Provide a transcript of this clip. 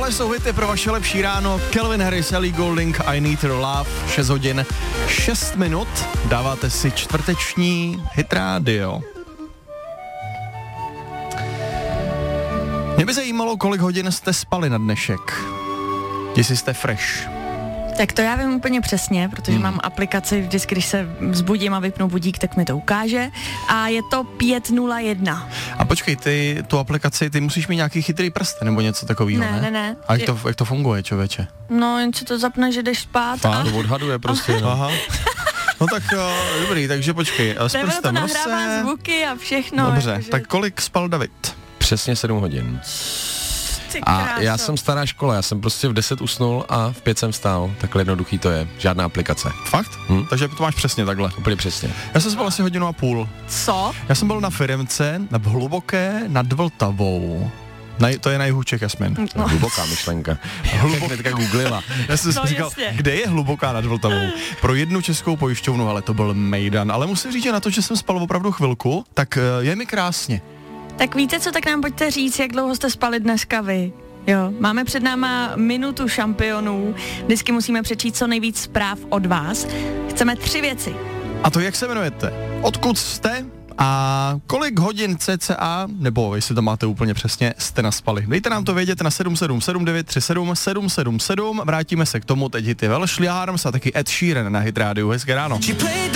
Tohle jsou hity pro vaše lepší ráno. Calvin Harris, Ellie Goulding, I Need Your Love, 6 hodin, 6 minut. Dáváte si čtvrteční Hit Radio. Mě by zajímalo, kolik hodin jste spali na dnešek. Jestli jste fresh. Tak to já vím úplně přesně, protože mám aplikaci, vždycky, když se vzbudím a vypnu budík, tak mi to ukáže. A je to 5:01. A počkej, tu aplikaci, ty musíš mít nějaký chytrý prst nebo něco takového, ne? Ne. A jak to funguje, člověče? No, jen si to zapne, že jdeš spát. To odhaduje prostě. No. Aha. No tak dobrý, takže počkej. S prstem to nahrává zvuky a všechno. Dobře, jakože... tak kolik spal David? Přesně 7 hodin. A já jsem stará škola, já jsem prostě v 10 usnul a v 5 jsem vstál. Takhle jednoduchý to je, žádná aplikace. Fakt? Takže to máš přesně takhle. Úplně přesně. Já jsem spal asi 1,5 hodiny. Co? Já jsem byl na firemce, v Hluboké nad Vltavou. To je na jihu Čech, Jasmin. No. Hluboká myšlenka. Hnedka googlila. Já jsem si říkal, kde je Hluboká nad Vltavou? Pro jednu českou pojišťovnu, ale to byl mejdan. Ale musím říct, že na to, že jsem spal opravdu chvilku, tak je mi krásně. Tak víte co, tak nám pojďte říct, jak dlouho jste spali dneska vy. Jo, máme před náma minutu šampionů, vždycky musíme přečíst co nejvíc zpráv od vás. Chceme 3 věci. A to jak se jmenujete? Odkud jste? A kolik hodin cca, nebo jestli to máte úplně přesně, jste naspali? Dejte nám to vědět na 777 777. Vrátíme se k tomu, teď hity Welsh Arms a taky Ed Sheeran na Hit Radio. Hezké ráno.